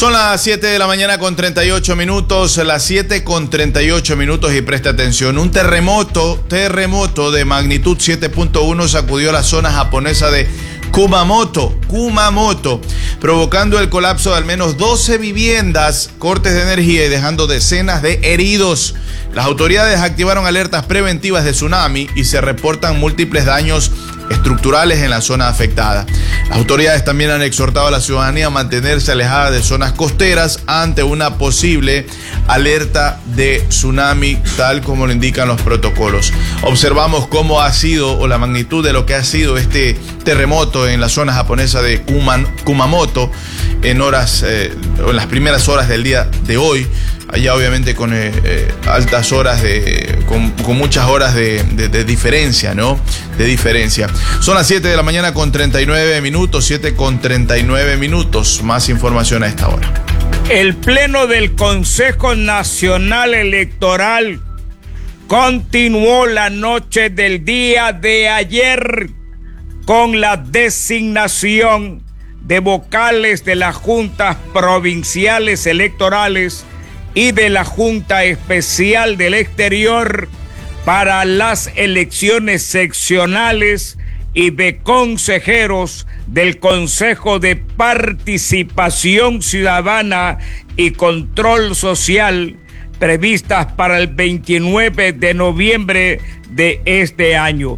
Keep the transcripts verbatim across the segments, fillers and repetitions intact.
Son las siete de la mañana con treinta y ocho minutos, las siete con treinta y ocho minutos y presta atención. Un terremoto, terremoto de magnitud siete punto uno sacudió la zona japonesa de Kumamoto, Kumamoto, provocando el colapso de al menos doce viviendas, cortes de energía y dejando decenas de heridos. Las autoridades activaron alertas preventivas de tsunami y se reportan múltiples daños estructurales en la zona afectada. Las autoridades también han exhortado a la ciudadanía a mantenerse alejada de zonas costeras ante una posible alerta de tsunami, tal como lo indican los protocolos. Observamos cómo ha sido o la magnitud de lo que ha sido este terremoto en la zona japonesa de Kuman, Kumamoto en horas, eh, en las primeras horas del día de hoy. Allá obviamente con eh, eh, altas horas, de, con, con muchas horas de, de, de diferencia, ¿no? De diferencia. Son las siete de la mañana con treinta y nueve minutos, siete con treinta y nueve minutos. Más información a esta hora. El Pleno del Consejo Nacional Electoral continuó la noche del día de ayer con la designación de vocales de las juntas provinciales electorales y de la Junta Especial del Exterior para las elecciones seccionales y de consejeros del Consejo de Participación Ciudadana y Control Social previstas para el veintinueve de noviembre de este año.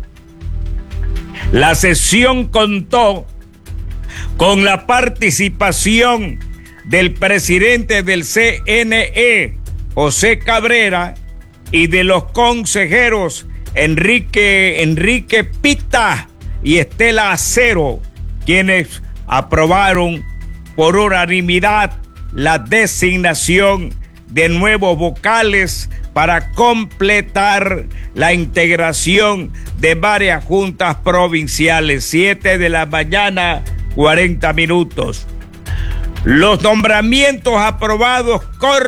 La sesión contó con la participación del presidente del C N E, José Cabrera, y de los consejeros Enrique, Enrique Pita y Estela Acero, quienes aprobaron por unanimidad la designación de nuevos vocales para completar la integración de varias juntas provinciales. Siete de la mañana, cuarenta minutos. Los nombramientos aprobados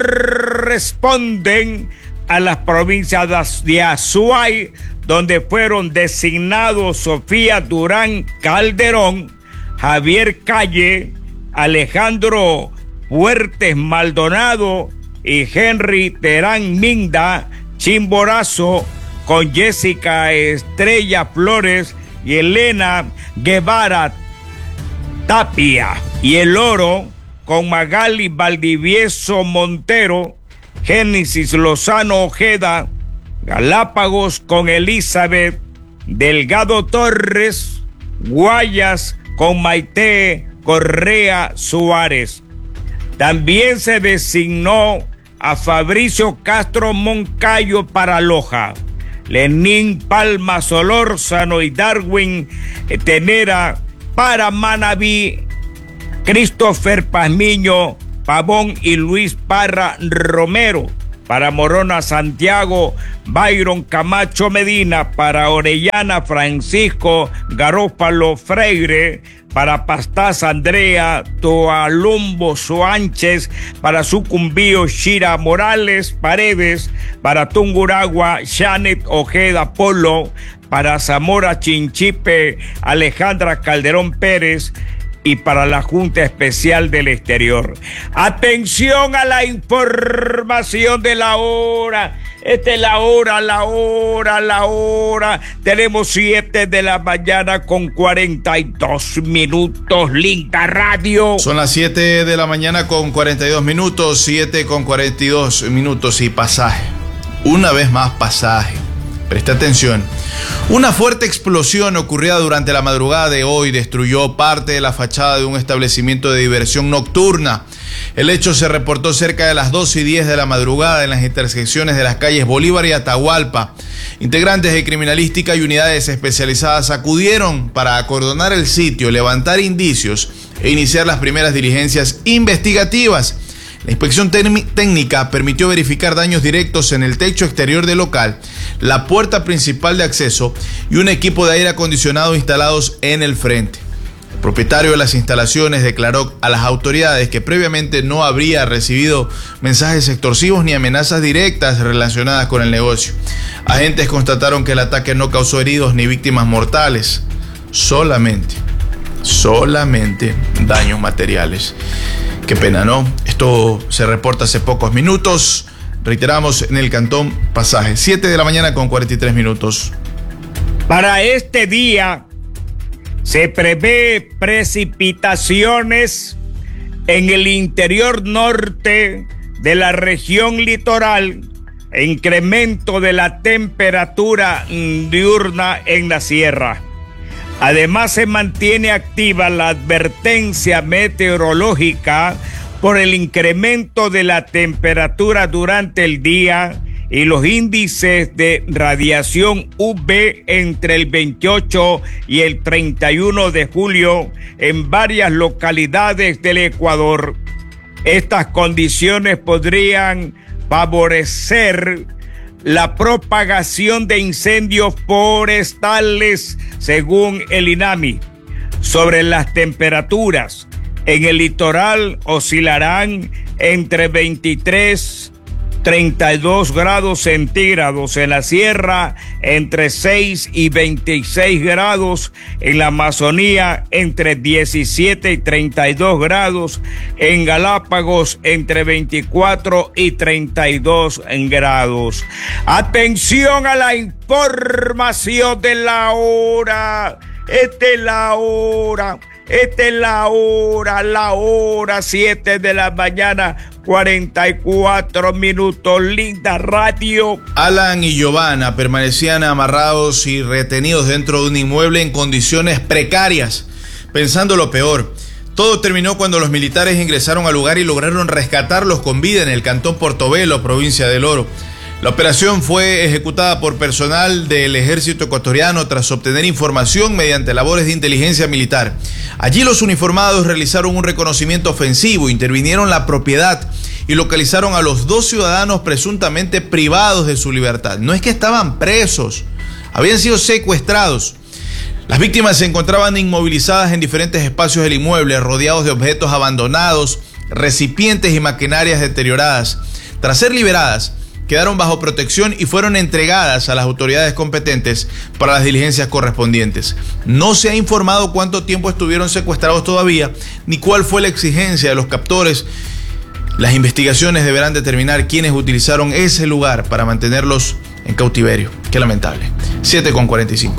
corresponden a las provincias de Azuay, donde fueron designados Sofía Durán Calderón, Javier Calle, Alejandro Fuertes Maldonado y Henry Terán Minda Chimborazo, con Jessica Estrella Flores y Elena Guevara Tapia, y El Oro con Magali Valdivieso Montero, Génesis Lozano Ojeda, Galápagos con Elizabeth Delgado Torres, Guayas con Maite Correa Suárez. También se designó a Fabricio Castro Moncayo para Loja, Lenín Palma Solórzano y Darwin Tenera para Manabí, Christopher Pazmiño Pavón y Luis Parra Romero para Morona Santiago, Byron Camacho Medina para Orellana, Francisco Garófalo Freire para Pastaz Andrea Toalumbo Sánchez, para Sucumbío Shira Morales Paredes, para Tunguragua Janet Ojeda Polo, para Zamora Chinchipe Alejandra Calderón Pérez, y para la Junta Especial del Exterior. Atención a la información de la hora. Esta es la hora, la hora, la hora. Tenemos siete de la mañana con cuarenta y dos minutos. Linda Radio. Son las siete de la mañana con cuarenta y dos minutos. siete con cuarenta y dos minutos y pasaje. Una vez más pasaje. Presta atención. Una fuerte explosión ocurrida durante la madrugada de hoy destruyó parte de la fachada de un establecimiento de diversión nocturna. El hecho se reportó cerca de las doce y diez de la madrugada en las intersecciones de las calles Bolívar y Atahualpa. Integrantes de criminalística y unidades especializadas acudieron para acordonar el sitio, levantar indicios e iniciar las primeras diligencias investigativas. La inspección técnica permitió verificar daños directos en el techo exterior del local, la puerta principal de acceso y un equipo de aire acondicionado instalados en el frente. El propietario de las instalaciones declaró a las autoridades que previamente no habría recibido mensajes extorsivos ni amenazas directas relacionadas con el negocio. Agentes constataron que el ataque no causó heridos ni víctimas mortales, solamente, solamente daños materiales. Qué pena, ¿no? Esto se reporta hace pocos minutos. Reiteramos, en el Cantón Pasaje. siete de la mañana con cuarenta y tres minutos. Para este día se prevé precipitaciones en el interior norte de la región litoral, incremento de la temperatura diurna en la sierra. Además, se mantiene activa la advertencia meteorológica por el incremento de la temperatura durante el día y los índices de radiación U V entre el veintiocho y el treinta y uno de julio en varias localidades del Ecuador. Estas condiciones podrían favorecer la propagación de incendios forestales, según el INAMI. Sobre las temperaturas, en el litoral oscilarán entre veintitrés y treinta y dos grados centígrados, en la sierra entre seis y veintiséis grados, en la Amazonía entre diecisiete y treinta y dos grados, en Galápagos entre veinticuatro y treinta y dos grados. Atención a la información de la hora. Esta es la hora. Esta es la hora, la hora siete de la mañana, cuarenta y cuatro minutos, linda radio. Alan y Giovanna permanecían amarrados y retenidos dentro de un inmueble en condiciones precarias, pensando lo peor. Todo terminó cuando los militares ingresaron al lugar y lograron rescatarlos con vida en el Cantón Portobelo, provincia del Oro. La operación fue ejecutada por personal del ejército ecuatoriano tras obtener información mediante labores de inteligencia militar. Allí los uniformados realizaron un reconocimiento ofensivo, intervinieron la propiedad y localizaron a los dos ciudadanos presuntamente privados de su libertad. No es que estaban presos, habían sido secuestrados. Las víctimas se encontraban inmovilizadas en diferentes espacios del inmueble, rodeados de objetos abandonados, recipientes y maquinarias deterioradas. Tras ser liberadas, quedaron bajo protección y fueron entregadas a las autoridades competentes para las diligencias correspondientes. No se ha informado cuánto tiempo estuvieron secuestrados todavía, ni cuál fue la exigencia de los captores. Las investigaciones deberán determinar quiénes utilizaron ese lugar para mantenerlos en cautiverio. Qué lamentable. siete con cuarenta y cinco.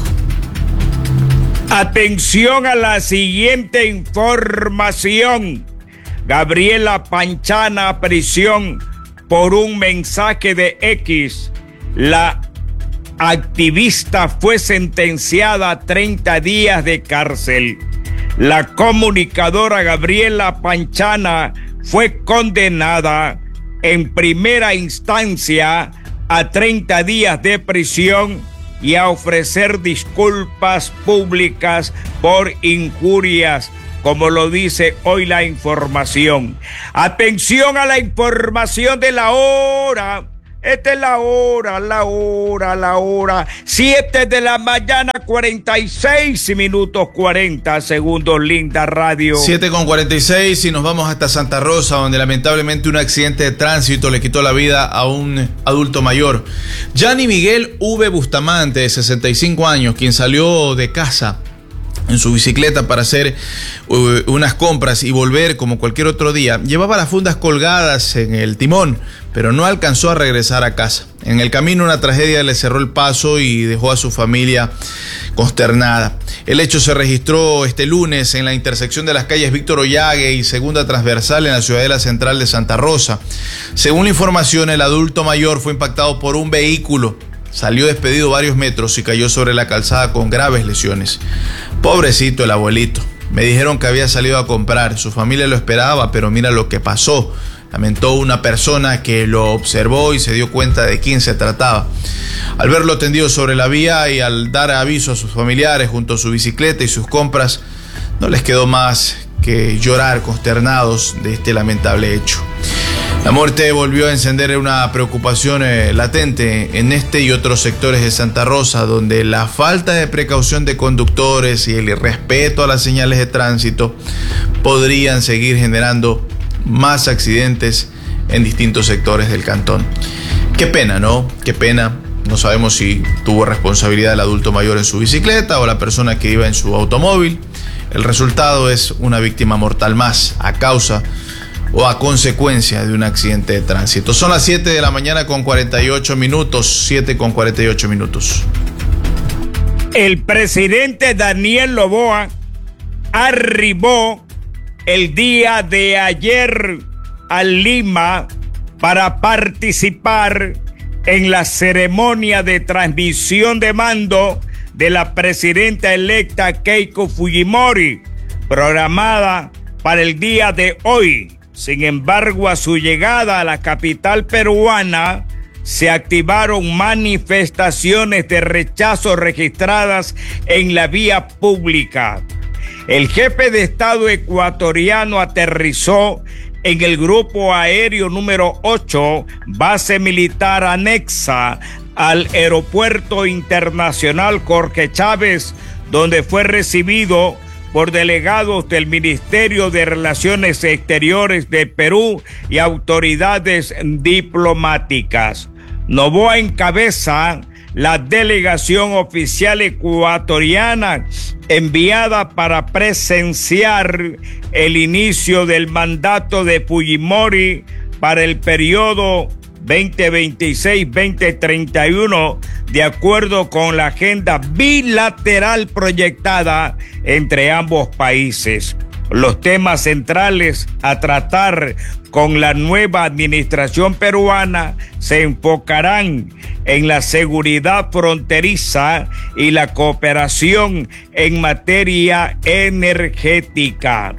Atención a la siguiente información. Gabriela Panchana a prisión por un mensaje de X. La activista fue sentenciada a treinta días de cárcel. La comunicadora Gabriela Panchana fue condenada en primera instancia a treinta días de prisión y a ofrecer disculpas públicas por injurias, como lo dice hoy la información. Atención a la información de la hora. Esta es la hora, la hora, la hora. siete de la mañana, cuarenta y seis minutos, cuarenta segundos, linda radio. siete con cuarenta y seis y nos vamos hasta Santa Rosa, donde lamentablemente un accidente de tránsito le quitó la vida a un adulto mayor. Gianni Miguel V. Bustamante, de sesenta y cinco años, quien salió de casa en su bicicleta para hacer uh, unas compras y volver como cualquier otro día, llevaba las fundas colgadas en el timón, pero no alcanzó a regresar a casa. En el camino una tragedia le cerró el paso y dejó a su familia consternada. El hecho se registró este lunes en la intersección de las calles Víctor Ollague y Segunda Transversal en la ciudadela central de Santa Rosa. Según la información, el adulto mayor fue impactado por un vehículo. Salió despedido varios metros y cayó sobre la calzada con graves lesiones. Pobrecito el abuelito. Me dijeron que había salido a comprar. Su familia lo esperaba, pero mira lo que pasó. Lamentó una persona que lo observó y se dio cuenta de quién se trataba. Al verlo tendido sobre la vía y al dar aviso a sus familiares junto a su bicicleta y sus compras, no les quedó más que llorar consternados de este lamentable hecho. La muerte volvió a encender una preocupación eh, latente en este y otros sectores de Santa Rosa, donde la falta de precaución de conductores y el irrespeto a las señales de tránsito podrían seguir generando más accidentes en distintos sectores del cantón. Qué pena, ¿no? Qué pena. No sabemos si tuvo responsabilidad el adulto mayor en su bicicleta o la persona que iba en su automóvil. El resultado es una víctima mortal más a causa o a consecuencia de un accidente de tránsito. Son las siete de la mañana con cuarenta y ocho minutos, siete con cuarenta y ocho minutos. El presidente Daniel Noboa arribó el día de ayer a Lima para participar en la ceremonia de transmisión de mando de la presidenta electa Keiko Fujimori, programada para el día de hoy. Sin embargo, a su llegada a la capital peruana, se activaron manifestaciones de rechazo registradas en la vía pública. El jefe de Estado ecuatoriano aterrizó en el grupo aéreo número ocho, base militar anexa al Aeropuerto Internacional Jorge Chávez, donde fue recibido por delegados del Ministerio de Relaciones Exteriores de Perú y autoridades diplomáticas. Noboa encabeza la delegación oficial ecuatoriana enviada para presenciar el inicio del mandato de Fujimori para el periodo veinte veintiséis a veinte treinta y uno, de acuerdo con la agenda bilateral proyectada entre ambos países. Los temas centrales a tratar con la nueva administración peruana se enfocarán en la seguridad fronteriza y la cooperación en materia energética.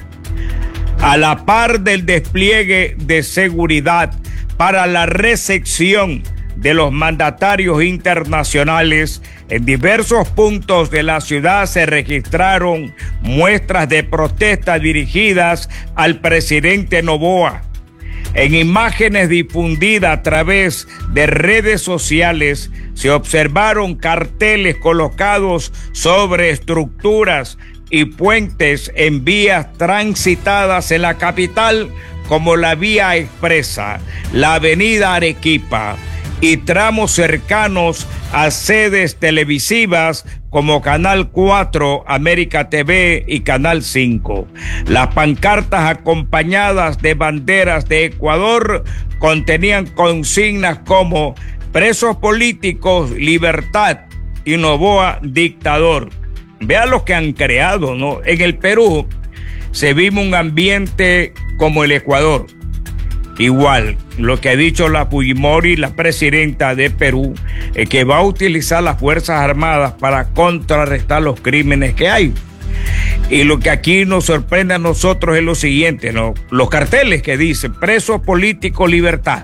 A la par del despliegue de seguridad para la recepción de los mandatarios internacionales, en diversos puntos de la ciudad se registraron muestras de protesta dirigidas al presidente Noboa. En imágenes difundidas a través de redes sociales se observaron carteles colocados sobre estructuras y puentes en vías transitadas en la capital, como la Vía Expresa, la Avenida Arequipa y tramos cercanos a sedes televisivas como Canal cuatro, América T V y Canal cinco. Las pancartas acompañadas de banderas de Ecuador contenían consignas como presos políticos, libertad, y Noboa, dictador. Vean lo que han creado, ¿no? En el Perú se vive un ambiente como el Ecuador. Igual, lo que ha dicho la Fujimori, la presidenta de Perú, es que va a utilizar las Fuerzas Armadas para contrarrestar los crímenes que hay. Y lo que aquí nos sorprende a nosotros es lo siguiente, ¿no? Los carteles que dicen presos políticos, libertad.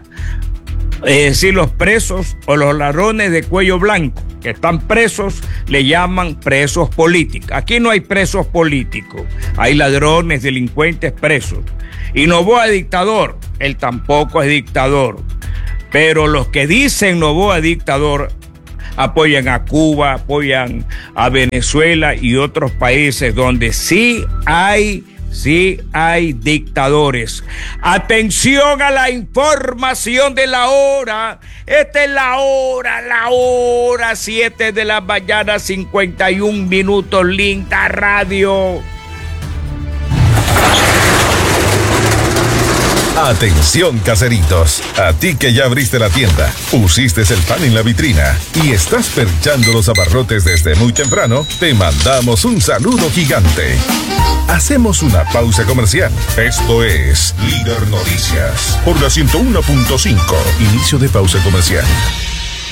Es decir, los presos o los ladrones de cuello blanco que están presos le llaman presos políticos. Aquí no hay presos políticos, hay ladrones, delincuentes presos. Y Noboa dictador, él tampoco es dictador. Pero los que dicen Noboa dictador apoyan a Cuba, apoyan a Venezuela y otros países donde sí hay Sí hay dictadores. Atención a la información de la hora. Esta es la hora, la hora, siete de la mañana, cincuenta y un minutos, linda radio. Atención, caseritos, a ti que ya abriste la tienda, pusiste el pan en la vitrina y estás perchando los abarrotes desde muy temprano, te mandamos un saludo gigante. Hacemos una pausa comercial. Esto es Líder Noticias por la ciento uno punto cinco. Inicio de pausa comercial.